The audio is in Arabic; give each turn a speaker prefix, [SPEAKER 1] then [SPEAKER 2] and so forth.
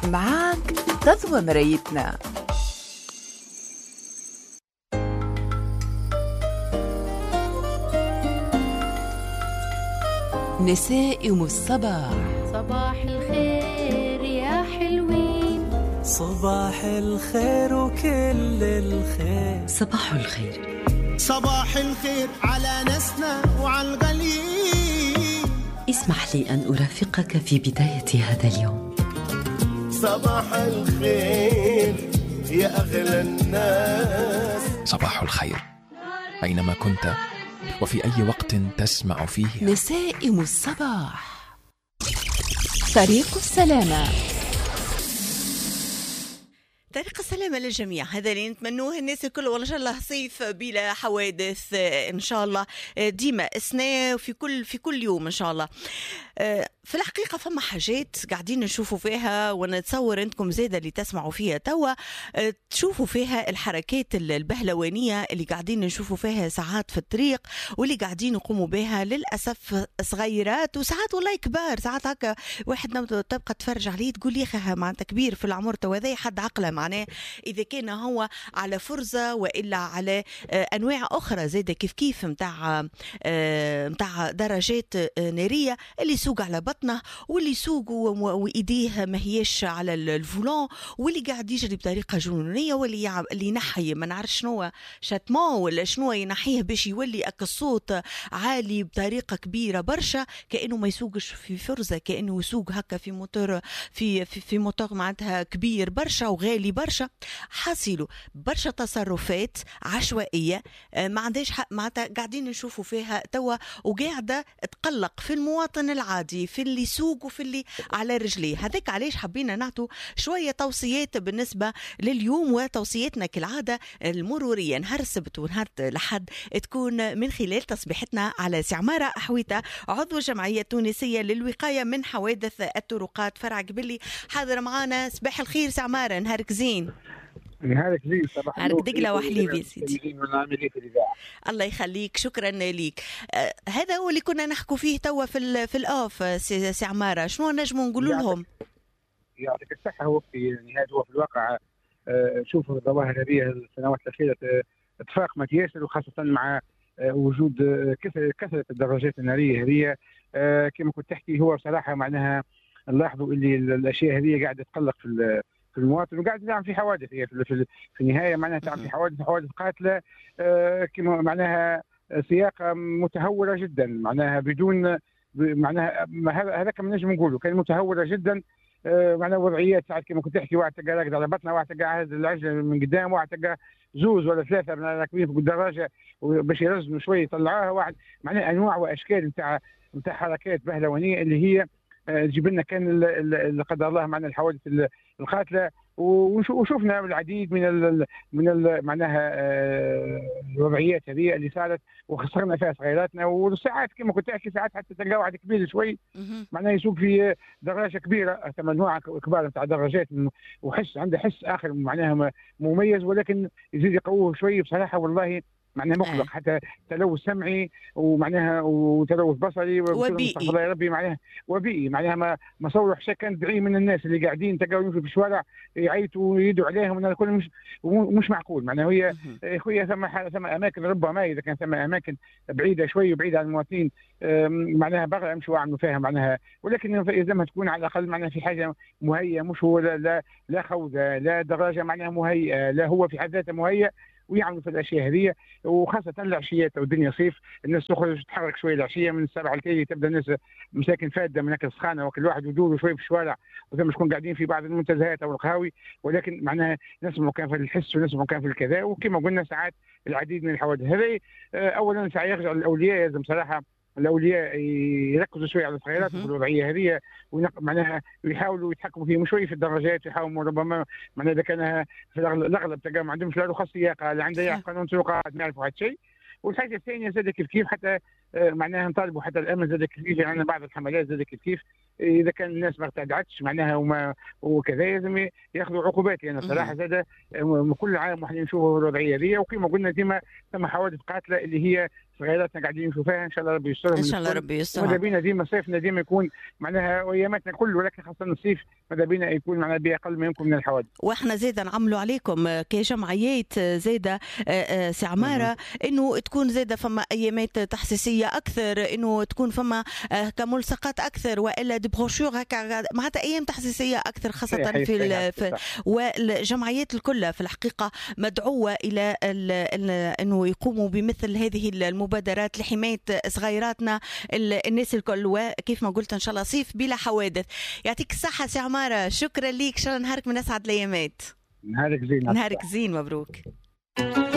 [SPEAKER 1] معاك تضوى مرايتنا. نسائم الصباح.
[SPEAKER 2] صباح الخير يا حلوين،
[SPEAKER 3] صباح الخير وكل الخير.
[SPEAKER 4] صباح الخير،
[SPEAKER 5] صباح الخير على ناسنا وعلى الغاليين.
[SPEAKER 4] اسمح لي أن أرافقك في بداية هذا اليوم.
[SPEAKER 5] صباح الخير يا أغلى الناس.
[SPEAKER 6] صباح الخير أينما كنت وفي أي وقت تسمع فيه.
[SPEAKER 1] نسائم الصباح. طريق السلامة.
[SPEAKER 7] طريق السلامة للجميع، هذا اللي نتمنوه الناس الكل، وإن شاء الله صيف بلا حوادث إن شاء الله ديما اسنا في كل يوم إن شاء الله. في الحقيقة فما حاجات قاعدين نشوفوا فيها، ونتصور أنتم زيادة اللي تسمعوا فيها توا تشوفوا فيها الحركات البهلوانية اللي قاعدين نشوفوا فيها ساعات في الطريق، واللي قاعدين يقوموا بها للأسف صغيرات وساعات والله كبار. ساعات هكا واحد تبقى تفرج عليه تقول يا أخي معناتها كبير في العمر توا ذي حد عقله، معناه إذا كان هو على فرزة وإلا على أنواع أخرى زيادة كيف متاع درجات نارية، اللي يسوق على بطنه واللي يسوق وإيديه ما هيش على الفولون، واللي قاعد يجري بطريقة جنونية، واللي ينحي ما نعرف شنو شاتمون ولا شنو ينحيه باش يولي الصوت عالي بطريقة كبيرة برشا، كأنه ما يسوقش في فرزة، كأنه يسوق هكا في موتور في موتور معناتها كبير برشا وغالي برشا. حاصله برشا تصرفات عشوائية ما عندهاش حق، معناتها قاعدين نشوفوا فيها توا، وقاعدة تقلق في المواطن العادي، في اللي يسوق وفي اللي على رجليه. هذاك علاش حبينا نعطوا شوية توصيات بالنسبة لليوم، وتوصياتنا كالعادة المرورية نهار السبت ونهار الأحد تكون من خلال تصبيحتنا على سعمارة أحويتة، عضو جمعية تونسية للوقاية من حوادث الطرقات فرع قبلي، حاضر معنا. صباح الخير سعمارة، نهارك زين.
[SPEAKER 8] نهارك زين، صباح
[SPEAKER 7] نهارك دقلة وحليب يا سيدي. الله يخليك، شكرا ليك. هذا هو اللي كنا نحكوا فيه توا في الأوف. سي عمارة، شنو نجموا نقولوا لهم؟
[SPEAKER 8] يعطيك الصحة. هو في الواقع شوف الظواهر هذه السنوات الأخيرة تفاقمت ياسر، وخاصة مع وجود كثرة الدراجات النارية هذه. كما كنت تحكي، هو بصراحة معناها نلاحظوا اللي الأشياء هذه قاعدة تقلق في المواطن، وقاعد تعمل في حوادث. هي في النهايه معناها تعمل في حوادث قاتله، كما معناها سياقه متهوره جدا، معناها بدون معناها هذا كما نجم نقولوا كان متهوره جدا. معناها وضعيات ساعات كما كنت تحكي، واحد تلقى راقد على بطنه، واحد تلقى عاهز العجله من قدام، واحد تلقى زوز ولا ثلاثه من راكبين في الدراجه باش يرزنوا شويه يطلعوها. واحد معناها انواع واشكال نتاع حركات بهلوانيه اللي هي تجيب لنا كان لا قدر الله معنا الحوادث القاتله. وشفنا العديد من معناها الوضعيات هذه اللي صارت وخسرنا فيها صغيراتنا. والساعات كما كنت احكي ساعات حتى تلقى واحد كبير شوي معناها يسوق في دراجه كبيره، ثم انواع كبار نتاع دراجات، وحس عنده حس اخر معناها مميز، ولكن يزيد يقوه شوي بصراحه. والله معناها مقلق، حتى تلوث سمعي ومعناها وتلوث بصري
[SPEAKER 7] وبيئي
[SPEAKER 8] يا ربي، معناها وبيئي. معناها ما صور حشا كان بعيد من الناس اللي قاعدين تلقاو يمشوا في الشوارع يعيطوا ويدعوا عليهم، وهذا كله مش معقول. معناها هي ثم اماكن ربما اذا كان ثم اماكن بعيده شوي وبعيده عن المواطنين معناها بغى يمشوا يعملوا فيها معناها، ولكن لازمها تكون على الاقل معناها في حاجه مهيئه، مش هو لا خوذه لا دراجه معناها مهيئه، لا هو في حد ذاته مهيئ ويعملوا في الاشياء هذه. وخاصه العشيات والدنيا صيف، الناس تخرج تتحرك شويه العشيه من 7 الكيلي، تبدا الناس مساكن فاده من هكا السخانه، وكل واحد يدور شويه في الشوارع، وثم شكون قاعدين في بعض المنتزهات او القهاوي، ولكن معناها نسمعوا كان في الحس ونسمعوا كان في الكذا. وكما قلنا ساعات العديد من الحوادث هذه. اولا ساعات يرجع الاولياء، لازم صراحه الاولياء يركزوا شويه على صغيراتهم في الوضعيه هذه، معناها يحاولوا يتحكموا فيهم شويه في الدراجات، يحاولوا ربما معناها اذا كان في الاغلب تلقى ما عندهمش لا رخص سياقه، لا عنده يعرف قانون سياقات، ما يعرفوا حتى شيء. والحاجه الثانيه زاد كيف حتى معناها نطالبوا حتى الامن زاد كيف، عندنا بعض الحملات زاد كيف اذا كان الناس ما ارتدعتش معناها وكذا لازم ياخذوا عقوبات. لان يعني صراحه زاد كل عام واحد نشوفوا الوضعيه هذه. وكما قلنا ديما ثم حوادث قاتله اللي هي صغيراتنا قاعدين نشوفها ان شاء الله ربي يسترها
[SPEAKER 7] ان شاء الله ربي يسترها.
[SPEAKER 8] ماذا بينا ديما صيفنا ديما يكون معناها واياماتنا كل، ولكن خاصه الصيف ماذا بينا يكون معناها باقل ما يمكن من الحوادث.
[SPEAKER 7] واحنا زيدا نعملوا عليكم كجمعيات زيدا سي عماره انه تكون زيدا فما ايامات تحسيسيه اكثر، انه تكون فما كملصقات اكثر، والا دي بروشور هكا معناتها ايام تحسيسيه اكثر، خاصه في والجمعيات الكل في الحقيقه مدعوه الى انه يقوموا بمثل هذه المبادرات لحمايه صغيراتنا الناس الكل، وكيف ما قلت ان شاء الله صيف بلا حوادث. يعطيك الصحه سي عماره، شكرا ليك، ان شاء الله نهارك من اسعد الايامات.
[SPEAKER 8] نهارك زين.
[SPEAKER 7] نهارك زين، مبروك.